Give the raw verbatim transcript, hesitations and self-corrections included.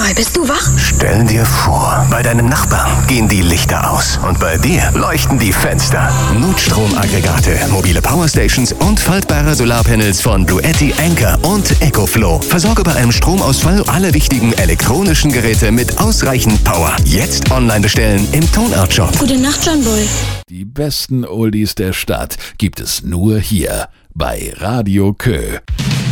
Roy, bist du wach? Stell dir vor, bei deinem Nachbarn gehen die Lichter aus und bei dir leuchten die Fenster. Notstromaggregate, mobile Powerstations und faltbare Solarpanels von Bluetti, Anker und EcoFlow. Versorge bei einem Stromausfall alle wichtigen elektronischen Geräte mit ausreichend Power. Jetzt online bestellen im Tonart Shop. Gute Nacht, John Boy. Die besten Oldies der Stadt gibt es nur hier bei Radio Kö.